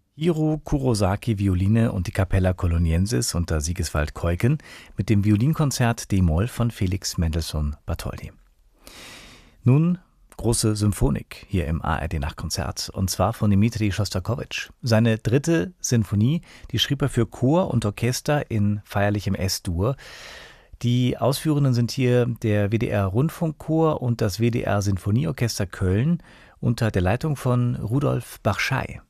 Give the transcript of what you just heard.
Hiro Kurosaki Violine und die Capella Coloniensis unter Sigiswald Keuken mit dem Violinkonzert d-Moll von Felix Mendelssohn Bartholdy. Nun große Symphonik hier im ARD-Nachtkonzert, und zwar von Dmitri Schostakowitsch. Seine dritte Sinfonie, die schrieb er für Chor und Orchester in feierlichem S-Dur. Die Ausführenden sind hier der WDR Rundfunkchor und das WDR Sinfonieorchester Köln unter der Leitung von Rudolf Bachschei.